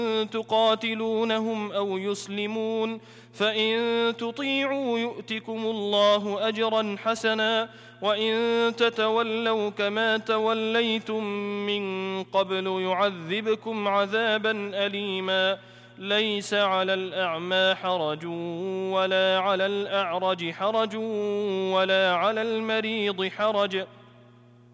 تقاتلونهم أو يسلمون، فإن تطيعوا يؤتكم الله أجرا حسنا، وإن تتولوا كما توليتم من قبل يعذبكم عذابا أليما. ليس على الأعمى حرج ولا على الأعرج حرج ولا على المريض حرج